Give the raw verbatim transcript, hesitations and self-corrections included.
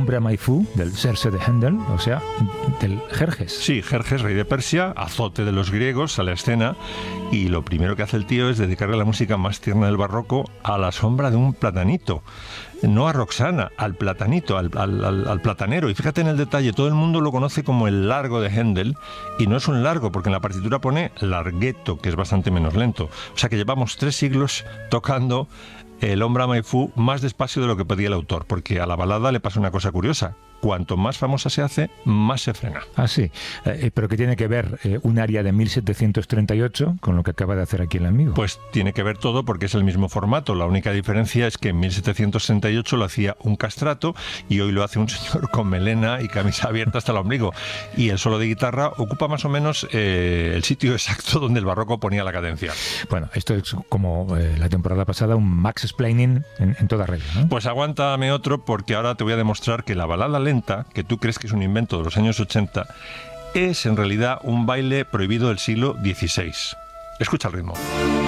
hombre a Maifú, del Serse de Händel, o sea, del Jerjes. Sí, Jerjes, rey de Persia, azote de los griegos, a la escena, y lo primero que hace el tío es dedicarle la música más tierna del barroco a la sombra de un platanito. No a Roxana, al platanito, al, al, al, al platanero. Y fíjate en el detalle, todo el mundo lo conoce como el largo de Händel, y no es un largo, porque en la partitura pone larghetto, que es bastante menos lento. O sea que llevamos tres siglos tocando el hombre a Maifú más despacio de lo que pedía el autor, porque a la balada le pasa una cosa curiosa. Cuanto más famosa se hace, más se frena. Ah, sí. Eh, ¿Pero qué tiene que ver eh, un aria de mil setecientos treinta y ocho con lo que acaba de hacer aquí el amigo? Pues tiene que ver todo porque es el mismo formato. La única diferencia es que en mil setecientos treinta y ocho lo hacía un castrato y hoy lo hace un señor con melena y camisa abierta hasta el ombligo. Y el solo de guitarra ocupa más o menos eh, el sitio exacto donde el barroco ponía la cadencia. Bueno, esto es como eh, la temporada pasada, un Max Explaining en, en toda regla, ¿no? Pues aguántame otro, porque ahora te voy a demostrar que la balada lenta, que tú crees que es un invento de los años ochenta, es en realidad un baile prohibido del siglo dieciséis. Escucha el ritmo.